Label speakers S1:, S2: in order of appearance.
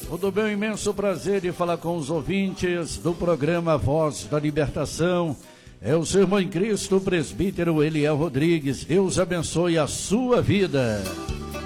S1: Tudo bem, imenso prazer de falar com os ouvintes do programa Voz da Libertação. É o seu irmão em Cristo, o presbítero Eliel Rodrigues. Deus abençoe a sua vida.